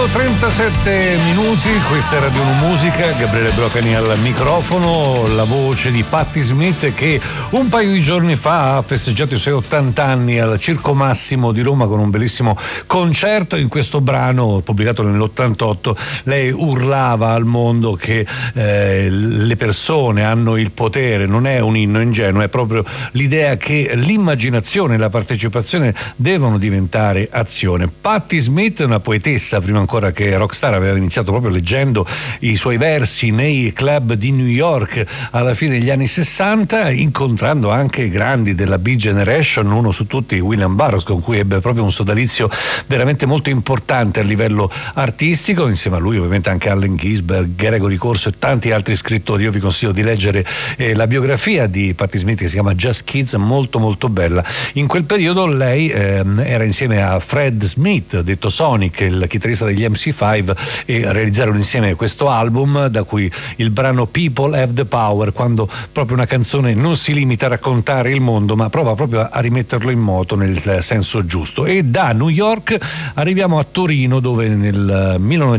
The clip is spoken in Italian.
37 minuti, questa è Radio 1 Musica, Gabriele Brocani al microfono, la voce di Patti Smith che un paio di giorni fa ha festeggiato i suoi 80 anni al Circo Massimo di Roma con un bellissimo concerto. In questo brano, pubblicato nell'88, lei urlava al mondo che le persone hanno il potere, non è un inno ingenuo, è proprio l'idea che l'immaginazione e la partecipazione devono diventare azione. Patti Smith, una poetessa, prima ancora che rockstar, aveva iniziato proprio leggendo i suoi versi nei club di New York alla fine degli anni 60, incontrando anche grandi della Beat Generation, uno su tutti William Burroughs, con cui ebbe proprio un sodalizio veramente molto importante a livello artistico, insieme a lui ovviamente anche Allen Ginsberg, Gregory Corso e tanti altri scrittori. Io vi consiglio di leggere la biografia di Patti Smith che si chiama Just Kids, molto molto bella. In quel periodo lei era insieme a Fred Smith, detto Sonic, il chitarrista degli MC5, e realizzarono insieme questo album da cui il brano People Have the Power, quando proprio una canzone non si limita a raccontare il mondo ma prova proprio a rimetterlo in moto nel senso giusto. E da New York arriviamo a Torino, dove nel